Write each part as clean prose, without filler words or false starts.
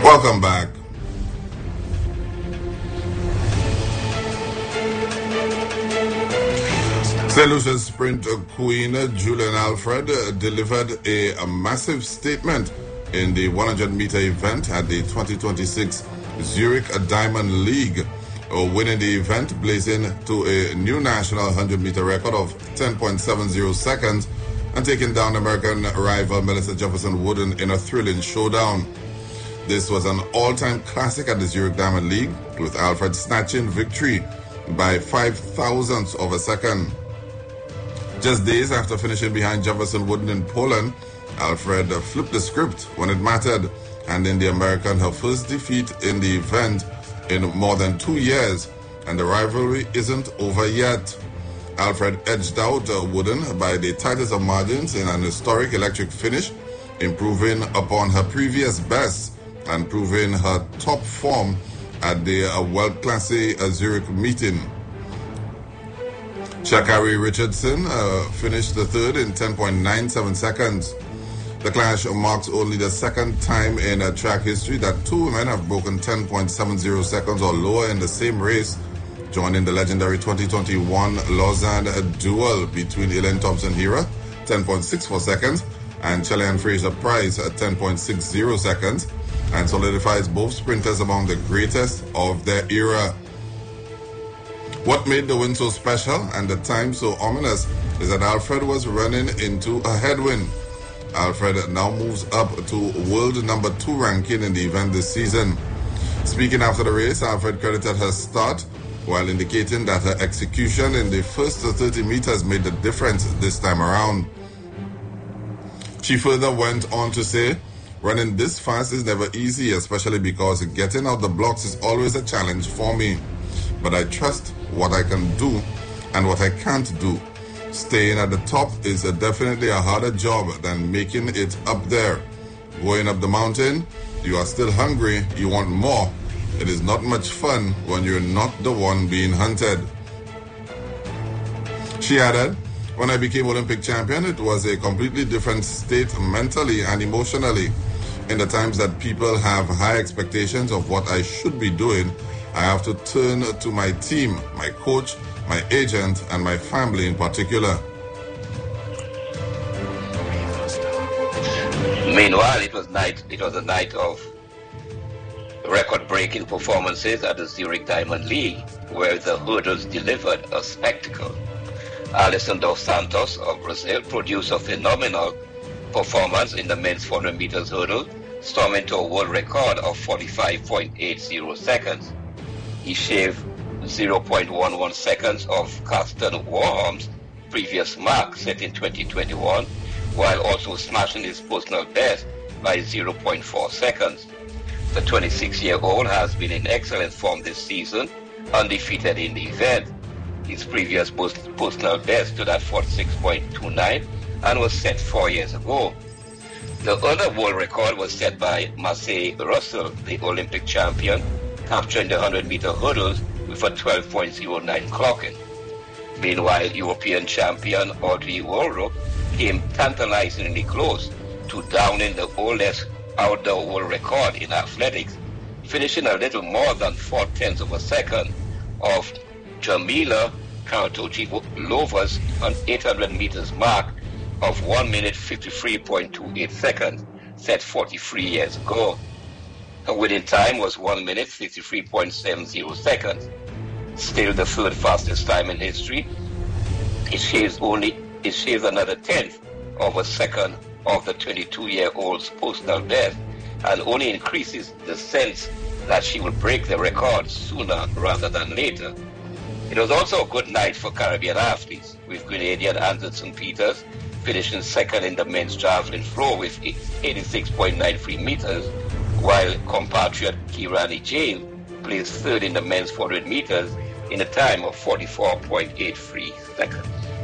Welcome back. St. Lucia's sprint queen Julian Alfred delivered a massive statement in the 100-meter event at the 2026 Zurich Diamond League, winning the event, blazing to a new national 100-meter record of 10.70 seconds and taking down American rival Melissa Jefferson Wooden in a thrilling showdown. This was an all-time classic at the Zurich Diamond League, with Alfred snatching victory by 0.005 of a second. Just days after finishing behind Jefferson Wooden in Poland, Alfred flipped the script when it mattered, handing the American her first defeat in the event in more than 2 years, and the rivalry isn't over yet. Alfred edged out Wooden by the tightest of margins in an historic electric finish, improving upon her previous best and proving her top form at the world-classy Zurich meeting. Sha'Carri Richardson finished the third in 10.97 seconds. The clash marks only the second time in track history that two women have broken 10.70 seconds or lower in the same race, joining the legendary 2021 Lausanne duel between Elaine Thompson-Herah, 10.64 seconds, and Shelly-Ann Fraser-Pryce at 10.60 seconds, and solidifies both sprinters among the greatest of their era. What made the win so special and the time so ominous is that Alfred was running into a headwind. Alfred now moves up to world number 2 ranking in the event this season. Speaking after the race, Alfred credited her start while indicating that her execution in the first 30 meters made the difference this time around. She further went on to say, "Running this fast is never easy, especially because getting out the blocks is always a challenge for me. But I trust what I can do and what I can't do. Staying at the top is definitely a harder job than making it up there. Going up the mountain, you are still hungry, you want more. It is not much fun when you're not the one being hunted." She added, "When I became Olympic champion, it was a completely different state mentally and emotionally. In the times that people have high expectations of what I should be doing, I have to turn to my team, my coach, my agent, and my family in particular." Meanwhile, it was a night of record-breaking performances at the Zurich Diamond League, where the hurdles delivered a spectacle. Alison dos Santos of Brazil produced a phenomenal performance in the men's 400 meters hurdle, storming to a world record of 45.80 seconds. He shaved 0.11 seconds of Karsten Warholm's previous mark set in 2021, while also smashing his personal best by 0.4 seconds. The 26-year-old has been in excellent form this season, undefeated in the event. His previous personal best stood at 46.29 and was set 4 years ago. The other world record was set by Marcel Russell, the Olympic champion, capturing the 100-meter hurdles with a 12.09 clocking. Meanwhile, European champion Audrey Walrock came tantalizingly close to downing the oldest outdoor world record in athletics, finishing a little more than 0.4 of a second of Jamila Kratochvilova's 800 meters mark of 1 minute 53.28 seconds, set 43 years ago. Her winning time was 1 minute 53.70 seconds. Still the third fastest time in history. It shaves another 1/10 of a second of the 22-year-old's personal best, and only increases the sense that she will break the record sooner rather than later. It was also a good night for Caribbean athletes, with Grenadian Anderson Peters finishing second in the men's javelin throw with 86.93 meters, while compatriot Kirani Jain placed third in the men's 400 meters in a time of 44.83 seconds.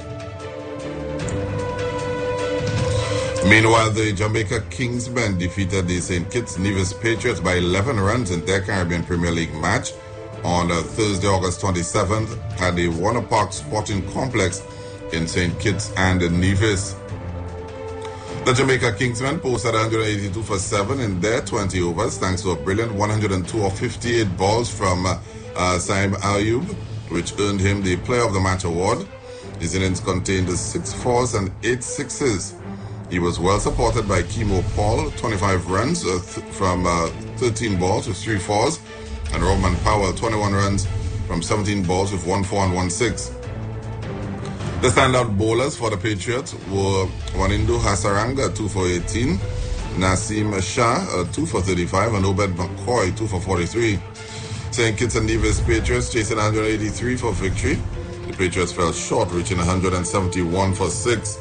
Meanwhile, the Jamaica Kingsmen defeated the St. Kitts Nevis Patriots by 11 runs in their Caribbean Premier League match on Thursday, August 27th at the Warner Park Sporting Complex in St. Kitts and Nevis. The Jamaica Kingsmen posted 182 for 7 in their 20 overs thanks to a brilliant 102 of 58 balls from Saim Ayub, which earned him the Player of the Match award. His innings contained 6 fours and 8 sixes. He was well supported by Kimo Paul, 25 runs from 13 balls with 3 fours, and Roman Powell, 21 runs from 17 balls with 1 4 and 1 6. The standout bowlers for the Patriots were Wanindu Hasaranga, 2 for 18, Naseem Shah, 2 for 35, and Obed McCoy, 2 for 43. St. Kitts and Nevis Patriots chasing 183 for victory. The Patriots fell short, reaching 171 for 6.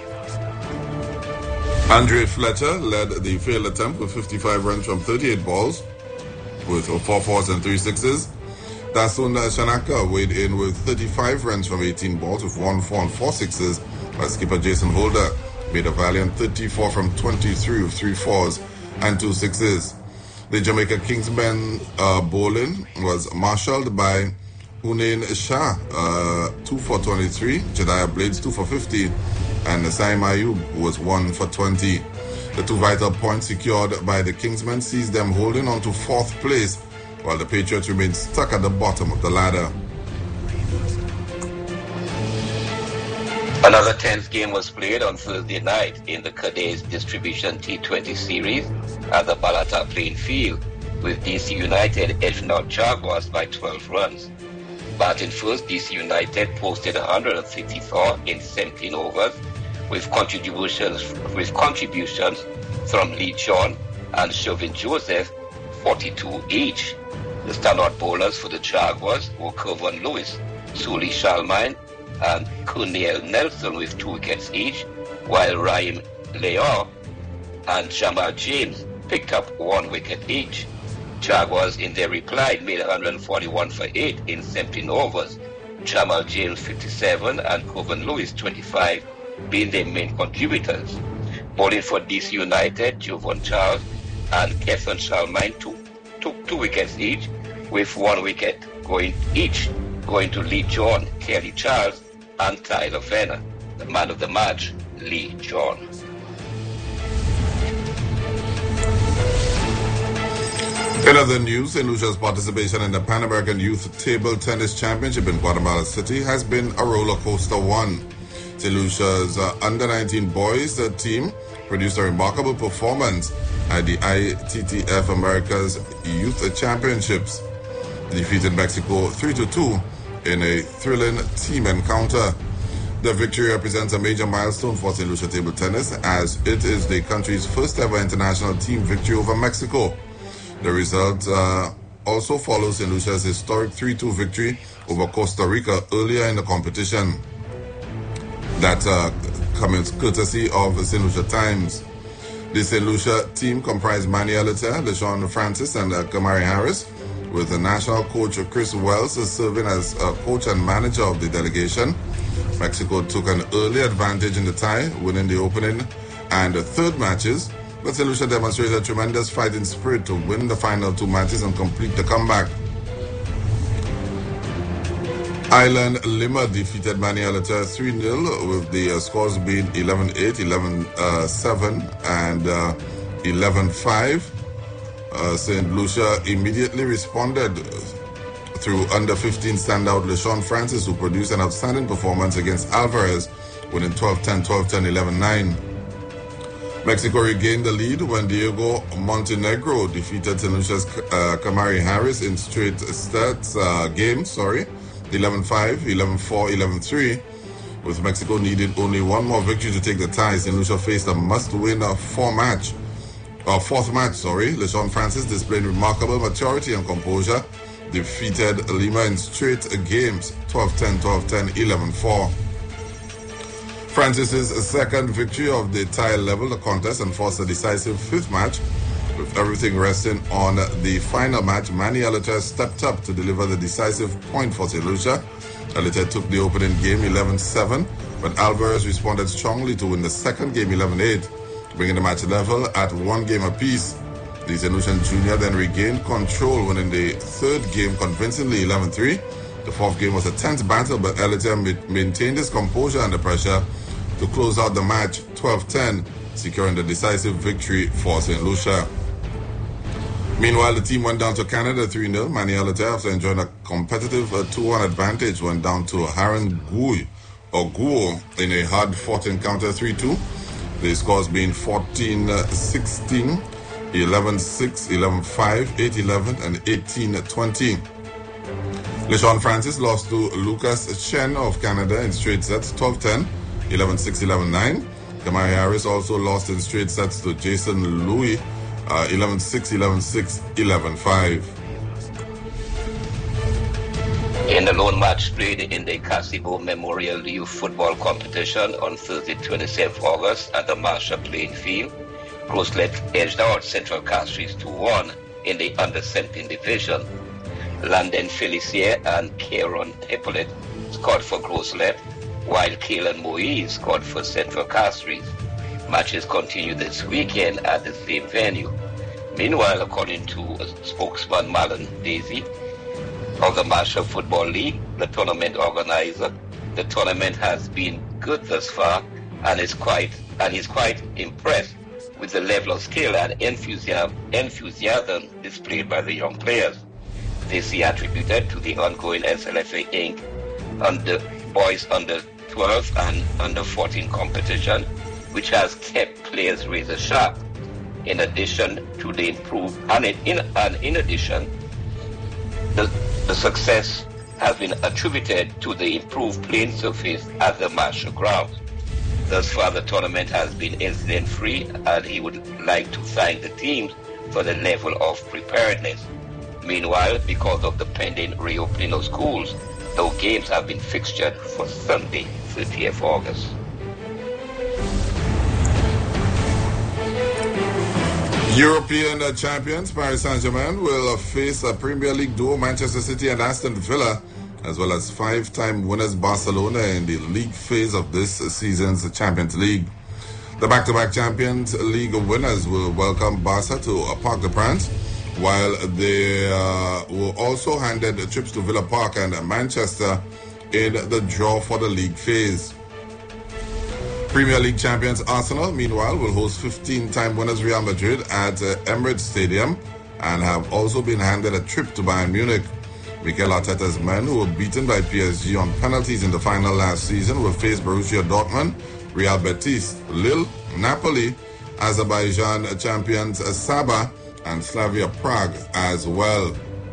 Andre Fletcher led the failed attempt with 55 runs from 38 balls, with 4 fours and 3 sixes. Dasun Shanaka weighed in with 35 runs from 18 balls with 1 4 and 4 sixes, while skipper Jason Holder made a valiant 34 from 23 with 3 fours and 2 sixes. The Jamaica Kingsmen bowling was marshaled by Hunain Shah, 2 for 23, Jediah Blades 2 for 50, and Saim Ayub was 1 for 20. The 2 vital points secured by the Kingsmen sees them holding on to 4th place, while the Patriots remain stuck at the bottom of the ladder. Another 10th game was played on Thursday night in the Cadiz Distribution T20 series at the Balata playing field, with DC United edging out Jaguars by 12 runs. Batting first, DC United posted 154 in 17 overs, with contributions from Lee John and Chauvin Joseph, 42 each. The standout bowlers for the Jaguars were Kevin Lewis, Sully Shalmine, and Cornel Nelson with 2 wickets each, while Raheem Leor and Jamal James picked up 1 wicket each. Jaguars in their reply made 141 for 8 in 17 overs. Jamal James 57 and Kevin Lewis 25 being their main contributors. Bowling for DC United, Jovan Charles and Kevin Shalmine took 2 wickets each, with 1 wicket going to Lee John, Kelly Charles, and Tyler Fenner. The man of the match, Lee John. In other news, St. Lucia's participation in the Pan American Youth Table Tennis Championship in Guatemala City has been a roller coaster one. St. Lucia's under-19 boys team produced a remarkable performance at the ITTF America's Youth Championships. They defeated Mexico 3-2 in a thrilling team encounter. The victory represents a major milestone for St. Lucia table tennis, as it is the country's first ever international team victory over Mexico. The result also follows St. Lucia's historic 3-2 victory over Costa Rica earlier in the competition. That comes courtesy of St. Lucia Times. The St. Lucia team comprised Manny Elita, LeSean Francis, and Kamari Harris, with the national coach Chris Wells serving as coach and manager of the delegation. Mexico took an early advantage in the tie, winning the opening and third matches, but St. Lucia demonstrated a tremendous fighting spirit to win the final 2 matches and complete the comeback. Island Lima defeated Manny Elita 3-0, with the scores being 11-8, 11-7, and 11-5. St. Lucia immediately responded through under-15 standout LeSean Francis, who produced an outstanding performance against Alvarez, winning 12-10, 12-10, 11-9. Mexico regained the lead when Diego Montenegro defeated St. Lucia's Kamari Harris in straight stats games, 11-5, 11-4, 11-3. With Mexico needing only 1 more victory to take the tie, St. Lucia faced a must-win fourth match. LeSean Francis displayed remarkable maturity and composure, defeated Lima in straight games, 12-10, 12-10, 11-4. Francis's second victory of the tie leveled the contest and forced a decisive 5th match. With everything resting on the final match, Manny Elita stepped up to deliver the decisive point for St. Lucia. Elita took the opening game 11-7, but Alvarez responded strongly to win the second game 11-8, bringing the match level at 1 game apiece. The St. Lucian junior then regained control, winning the third game convincingly 11-3. The fourth game was a tense battle, but Elita maintained his composure under pressure to close out the match 12-10, securing the decisive victory for St. Lucia. Meanwhile, the team went down to Canada 3-0. Manialete, after enjoying a competitive 2-1 advantage, went down to Haranguy or Guo in a hard-fought encounter 3-2. The scores being 14-16, 11-6, 11-5, 8-11, and 18-20. LeSean Francis lost to Lucas Chen of Canada in straight sets, 12-10, 11-6, 11-9. Kamari Harris also lost in straight sets to Jason Louis, 11-6, 11-6, 11-5. In the lone match played in the Casibo Memorial Youth Football Competition on Thursday, 27th August at the Marshall playing field, Groselet edged out Central Castries 2-1 in the under-17 division. Landon Felicier and Kieron Hippolyte scored for Groselet, while Kaylan Moise scored for Central Castries. Matches continue this weekend at the same venue. Meanwhile, according to spokesman Marlon Daisy of the Marshall Football League, the tournament organizer, the tournament has been good thus far and is quite impressed with the level of skill and enthusiasm displayed by the young players. This he attributed to the ongoing SLFA Inc. Boys under 12 and under 14 competition, which has kept players razor sharp. In addition to the improved, in addition, the success has been attributed to the improved playing surface at the Marshall grounds. Thus far, the tournament has been incident-free, and he would like to thank the teams for the level of preparedness. Meanwhile, because of the pending reopening of schools, no games have been fixtured for Sunday, 30th August. European champions Paris Saint-Germain will face a Premier League duo Manchester City and Aston Villa, as well as five-time winners Barcelona in the league phase of this season's Champions League. The back-to-back Champions League winners will welcome Barca to Parc des Princes, while they were also handed trips to Villa Park and Manchester in the draw for the league phase. Premier League champions Arsenal, meanwhile, will host 15-time winners Real Madrid at Emirates Stadium and have also been handed a trip to Bayern Munich. Mikel Arteta's men, who were beaten by PSG on penalties in the final last season, will face Borussia Dortmund, Real Betis, Lille, Napoli, Azerbaijan champions Saba, and Slavia Prague as well.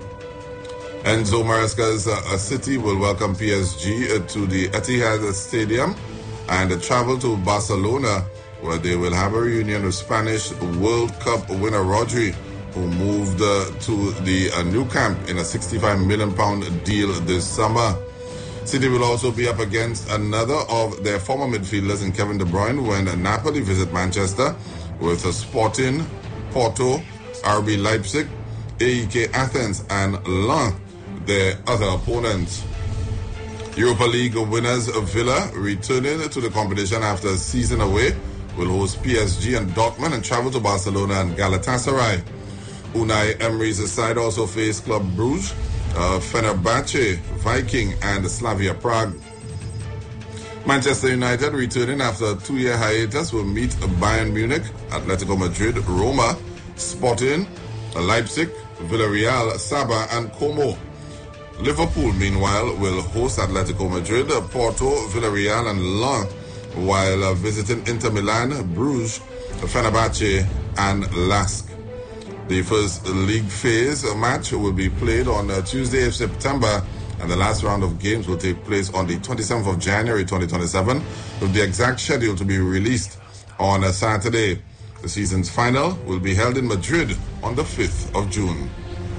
Enzo Maresca's City will welcome PSG to the Etihad Stadium and travel to Barcelona, where they will have a reunion with Spanish World Cup winner Rodri, who moved to the Nou Camp in a £65 million deal this summer. City will also be up against another of their former midfielders in Kevin De Bruyne when Napoli visit Manchester, with Sporting, Porto, RB Leipzig, AEK Athens, and Lens, their other opponents. Europa League winners Villa, returning to the competition after a season away, will host PSG and Dortmund and travel to Barcelona and Galatasaray. Unai Emery's side also face Club Brugge, Fenerbahce, Viking, and Slavia Prague. Manchester United, returning after a 2-year hiatus, will meet Bayern Munich, Atletico Madrid, Roma, Sporting, Leipzig, Villarreal, Saba, and Como. Liverpool, meanwhile, will host Atletico Madrid, Porto, Villarreal, and Lens, while visiting Inter Milan, Bruges, Fenerbahce, and Lask. The first league phase match will be played on Tuesday of September, and the last round of games will take place on the 27th of January 2027, with the exact schedule to be released on a Saturday. The season's final will be held in Madrid on the 5th of June.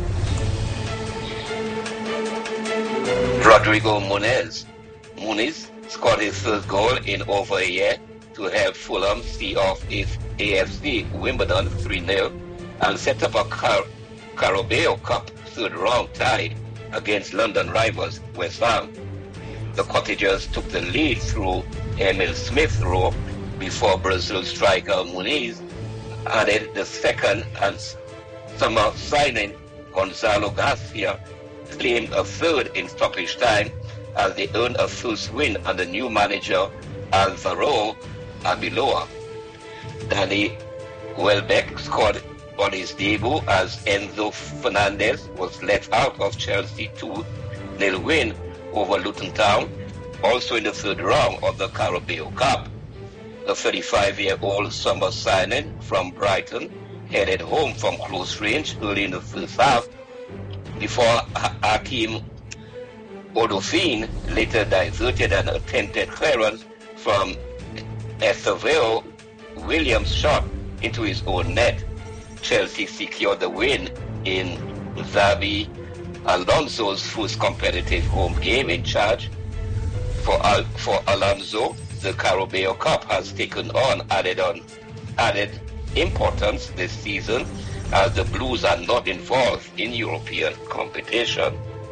Rodrigo Muniz scored his first goal in over a year to help Fulham see off its AFC Wimbledon 3-0 and set up a Carabao Cup third-round tie against London rivals West Ham. The Cottagers took the lead through Emil Smith Rowe before Brazil striker Muniz added the second and summer signing Gonzalo Garcia claimed a third in stoppage time as they earned a first win under new manager Alvaro Arbeloa. Danny Welbeck scored on his debut as Enzo Fernandez was let out of Chelsea 2-0 win over Luton Town, also in the third round of the Carabao Cup. The 35-year-old summer signing from Brighton headed home from close range early in the first half before Hakeem Odofin later diverted an attempted clearance from Estevao Williams' shot into his own net. Chelsea secured the win in Xabi Alonso's first competitive home game in charge. For Alonso, the Carabao Cup has taken on added importance this season as the Blues are not involved in European competition.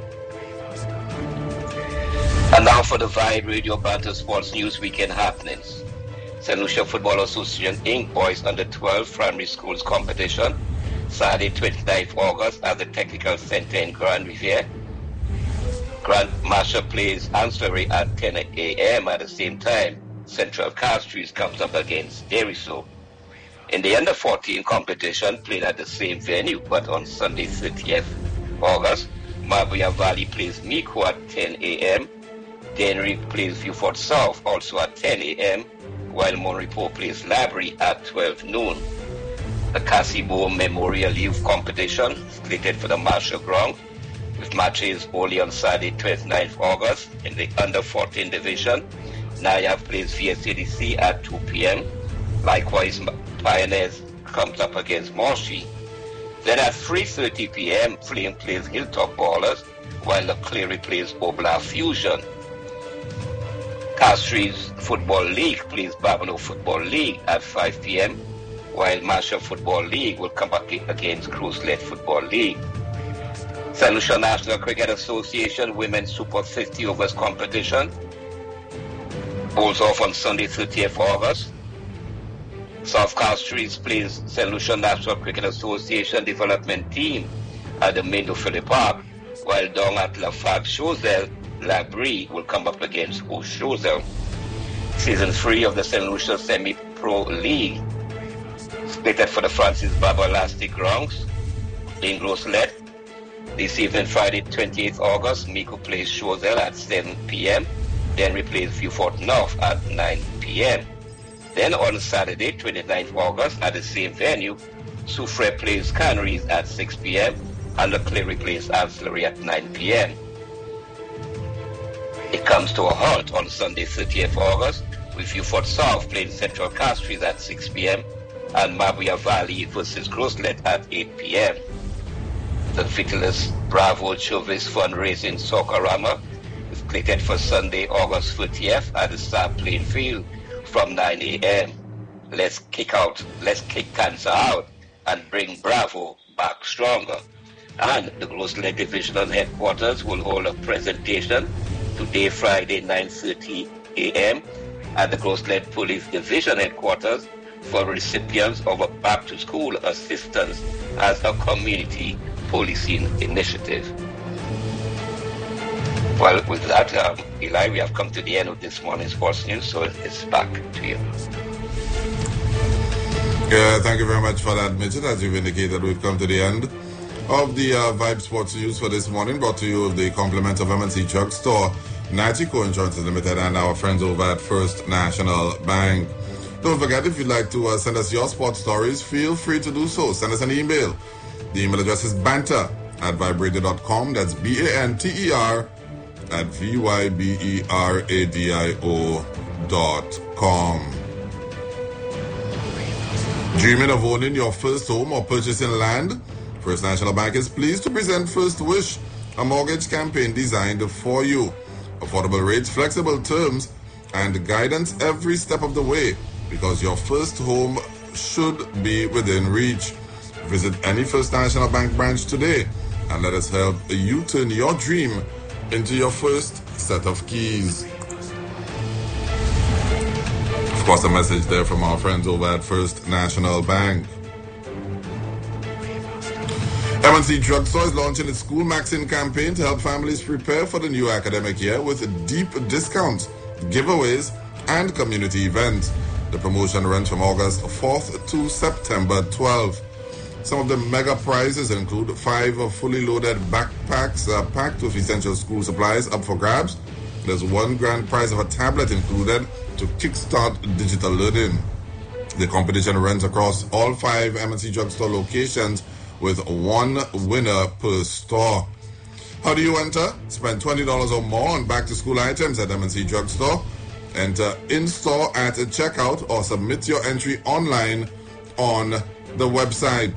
And now for the Vibe Radio Banter Sports News Weekend happenings. St. Lucia Football Association Inc. Boys Under 12 Primary Schools Competition, Saturday 29th August at the Technical Center in Grand Riviere. Grand Marshal plays Ancillary at 10 a.m. At the same time, Central Castries comes up against Deriso. In the Under 14 competition, played at the same venue, but on Sunday 30th August, Marbella Valley plays Miko at 10 a.m. Denry plays Viewfort South also at 10 a.m., while Monrepo plays Labrie at 12 noon. The Casibo Memorial Youth Competition slated for the Marshall Ground, with matches only on Saturday 29th August in the Under 14 division. Naya plays VSADC at 2 p.m. Likewise, Pioneers comes up against Morschi. Then at 3:30 p.m., Flame plays Hilltop Ballers, while the Cleary plays Obla Fusion. Castries Football League plays Babano Football League at 5 p.m., while Marshall Football League will come back against Cruiselet Football League. St. Lucia National Cricket Association Women's Super 50 Overs Competition goes off on Sunday 30th August. South Castries plays St. Lucia National Cricket Association Development Team at the Mendo Phillip Park, while down at Lafargue Choiseul, Labrie will come up against Choiseul. Season 3 of the St. Lucia Semi-Pro League, slated for the Francis Barber Elastic Grounds in Grosslet. This evening, Friday 28th August, Miko plays Choiseul at 7 p.m. Then replays Viewfort North at 9 p.m. Then on Saturday 29th August at the same venue, Soufrière plays Canaries at 6 p.m. and the Cleary plays Ancillary at 9 p.m. It comes to a halt on Sunday 30th August with Viewfort South playing Central Castries at 6 p.m. and Marbella Valley versus Grosslet at 8 p.m. The Vitalis Bravo Chovis Fundraising Soccerama is slated for Sunday, August 30th at the South Plain Field from 9 a.m. Let's kick cancer out and bring Bravo back stronger. And the Grosslet Divisional Headquarters will hold a presentation today, Friday, 9:30 a.m. at the Grosslet Police Division Headquarters for recipients of a back-to-school assistance as a community policing initiative. Well, with that, Eli, we have come to the end of this morning's sports news, so it's back to you. Yeah, thank you very much for that, Mitchell. As you've indicated, we've come to the end of the Vibe Sports News for this morning, brought to you with the compliments of MNC Drug Store, Natico Insurance Limited, and our friends over at First National Bank. Don't forget, if you'd like to send us your sports stories, feel free to do so. Send us an email. The email address is banter@viberadio.com. That's BANTER at VYBERADIO.com. Dreaming of owning your first home or purchasing land? First National Bank is pleased to present First Wish, a mortgage campaign designed for you. Affordable rates, flexible terms, and guidance every step of the way, because your first home should be within reach. Visit any First National Bank branch today and let us help you turn your dream into your first set of keys. Of course, a message there from our friends over at First National Bank. MNC Drug Store is launching its School Maxing campaign to help families prepare for the new academic year with deep discounts, giveaways, and community events. The promotion runs from August 4th to September 12th. Some of the mega prizes include 5 fully loaded backpacks packed with essential school supplies up for grabs. There's one grand prize of a tablet included to kickstart digital learning. The competition runs across all 5 M&C Drugstore locations with one winner per store. How do you enter? Spend $20 or more on back-to-school items at M&C Drugstore. Enter in-store at checkout or submit your entry online on the website.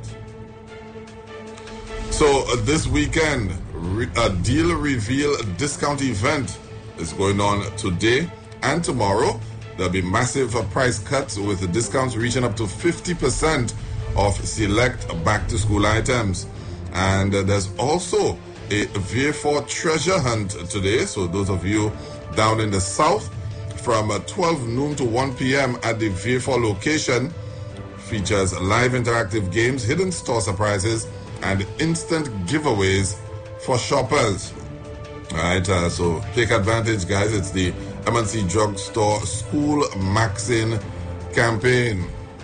So this weekend, a deal reveal discount event is going on today and tomorrow. There'll be massive price cuts with the discounts reaching up to 50% of select back-to-school items. And there's also a VA4 treasure hunt today. So those of you down in the south, from 12 noon to 1 p.m. at the VA4 location, features live interactive games, hidden store surprises, and instant giveaways for shoppers. All right, so take advantage, guys. It's the M&C Drugstore School Maxing campaign.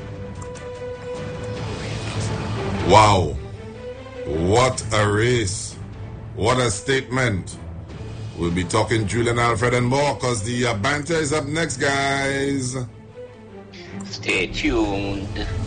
Wow. What a race. What a statement. We'll be talking Julian Alfred and more because the banter is up next, guys. Stay tuned.